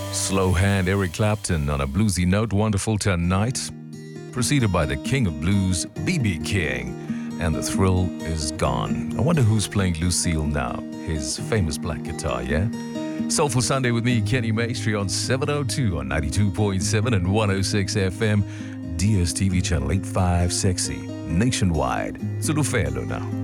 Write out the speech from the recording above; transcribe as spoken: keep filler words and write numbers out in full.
Slow hand Eric Clapton on a bluesy note, Wonderful Tonight, preceded by the king of blues, B B. King, and The Thrill Is Gone. I wonder who's playing Lucille now, his famous black guitar, yeah? Soulful Sunday with me, Kenny Maestri, on seven oh two on ninety-two point seven and one oh six F M, D S T V channel eighty-five Sexy, nationwide. Zulufelo now.